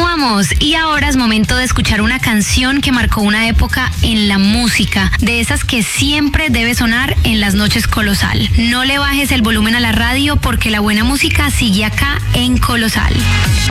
Continuamos y ahora es momento de escuchar una canción que marcó una época en la música, de esas que siempre debe sonar en las noches Colosal. No le bajes el volumen a la radio porque la buena música sigue acá en Colosal.